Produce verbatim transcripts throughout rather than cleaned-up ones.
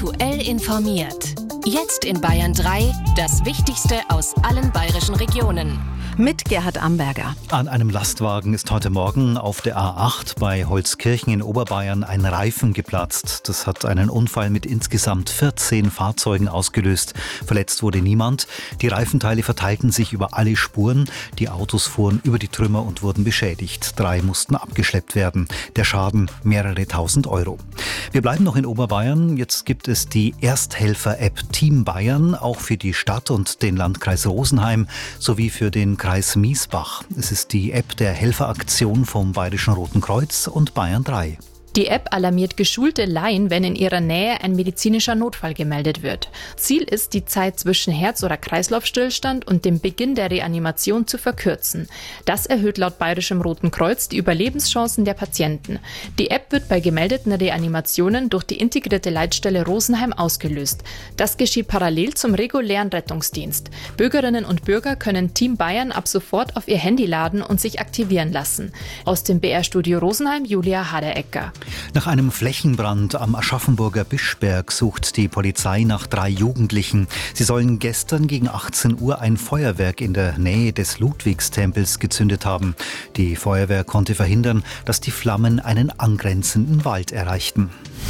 Aktuell informiert. Jetzt in Bayern drei das Wichtigste aus allen bayerischen Regionen. Mit Gerhard Amberger. An einem Lastwagen ist heute Morgen auf der A acht bei Holzkirchen in Oberbayern ein Reifen geplatzt. Das hat einen Unfall mit insgesamt vierzehn Fahrzeugen ausgelöst. Verletzt wurde niemand. Die Reifenteile verteilten sich über alle Spuren. Die Autos fuhren über die Trümmer und wurden beschädigt. Drei mussten abgeschleppt werden. Der Schaden mehrere tausend Euro. Wir bleiben noch in Oberbayern. Jetzt gibt es die Ersthelfer-App Team Bayern, auch für die Stadt und den Landkreis Rosenheim sowie für den Kreis Miesbach. Es ist die App der Helferaktion vom Bayerischen Roten Kreuz und Bayern drei. Die App alarmiert geschulte Laien, wenn in ihrer Nähe ein medizinischer Notfall gemeldet wird. Ziel ist, die Zeit zwischen Herz- oder Kreislaufstillstand und dem Beginn der Reanimation zu verkürzen. Das erhöht laut Bayerischem Roten Kreuz die Überlebenschancen der Patienten. Die App wird bei gemeldeten Reanimationen durch die integrierte Leitstelle Rosenheim ausgelöst. Das geschieht parallel zum regulären Rettungsdienst. Bürgerinnen und Bürger können Team Bayern ab sofort auf ihr Handy laden und sich aktivieren lassen. Aus dem B R-Studio Rosenheim, Julia Haderecker. Nach einem Flächenbrand am Aschaffenburger Bischberg sucht die Polizei nach drei Jugendlichen. Sie sollen gestern gegen achtzehn Uhr ein Feuerwerk in der Nähe des Ludwigstempels gezündet haben. Die Feuerwehr konnte verhindern, dass die Flammen einen angrenzenden Wald erreichten.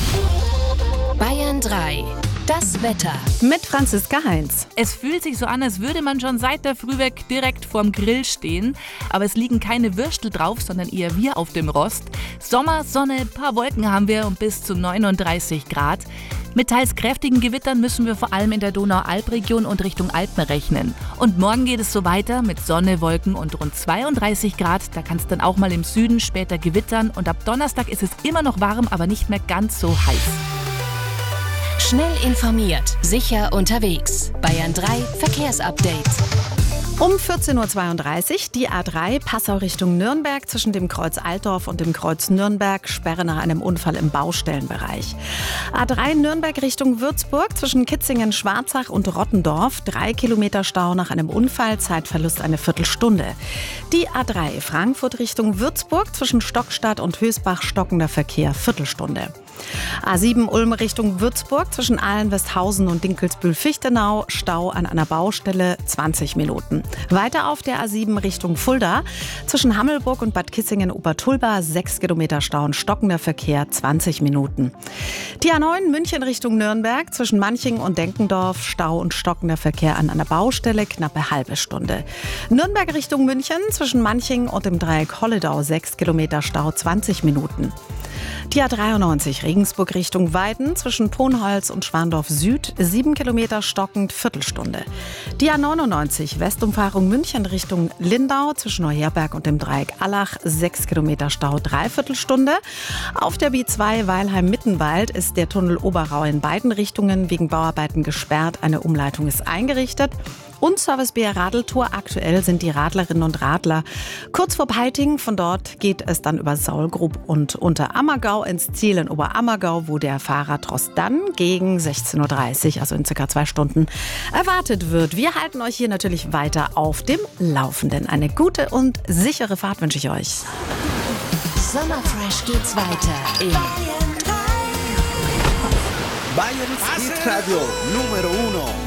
Bayern drei. Das Wetter. Mit Franziska Heinz. Es fühlt sich so an, als würde man schon seit der Früh weg direkt vorm Grill stehen. Aber es liegen keine Würstel drauf, sondern eher wir auf dem Rost. Sommer, Sonne, ein paar Wolken haben wir und bis zu neununddreißig Grad. Mit teils kräftigen Gewittern müssen wir vor allem in der Donau-Alp-Region und Richtung Alpen rechnen. Und morgen geht es so weiter mit Sonne, Wolken und rund zweiunddreißig Grad. Da kann es dann auch mal im Süden später gewittern. Und ab Donnerstag ist es immer noch warm, aber nicht mehr ganz so heiß. Schnell informiert, sicher unterwegs. Bayern drei Verkehrsupdate. Um vierzehn Uhr zweiunddreißig die A drei Passau Richtung Nürnberg zwischen dem Kreuz Altdorf und dem Kreuz Nürnberg, Sperre nach einem Unfall im Baustellenbereich. A drei Nürnberg Richtung Würzburg zwischen Kitzingen, Schwarzach und Rottendorf, drei Kilometer Stau nach einem Unfall, Zeitverlust eine Viertelstunde. Die A drei Frankfurt Richtung Würzburg zwischen Stockstadt und Hösbach, stockender Verkehr, Viertelstunde. A sieben Ulm Richtung Würzburg zwischen Ahlen-Westhausen und Dinkelsbühl-Fichtenau, Stau an einer Baustelle, zwanzig Minuten. Weiter auf der A sieben Richtung Fulda zwischen Hammelburg und Bad Kissingen-Obertulba, sechs Kilometer Stau und stockender Verkehr, zwanzig Minuten. Die A neun München Richtung Nürnberg zwischen Manching und Denkendorf, Stau und stockender Verkehr an einer Baustelle, knappe halbe Stunde. Nürnberg Richtung München zwischen Manching und dem Dreieck Holledau, sechs Kilometer Stau, zwanzig Minuten. Die A dreiundneunzig Regensburg Richtung Weiden zwischen Ponholz und Schwandorf Süd, sieben Kilometer stockend, Viertelstunde. Die A neunundneunzig Westumfahrung München Richtung Lindau zwischen Neuherberg und dem Dreieck Allach, sechs Kilometer Stau, Dreiviertelstunde. Auf der B zwei Weilheim-Mittenwald ist der Tunnel Oberrau in beiden Richtungen wegen Bauarbeiten gesperrt. Eine Umleitung ist eingerichtet. Und Service B R Radeltour. Aktuell sind die Radlerinnen und Radler kurz vor Peiting. Von dort geht es dann über Saulgrub und Unterammergau ins Ziel in Oberammergau, wo der Fahrradtrost dann gegen sechzehn Uhr dreißig, also in circa zwei Stunden, erwartet wird. Wir halten euch hier natürlich weiter auf dem Laufenden. Eine gute und sichere Fahrt wünsche ich euch. Sommerfresh geht's weiter in Bayern drei. Bayern Hit Radio Numero uno.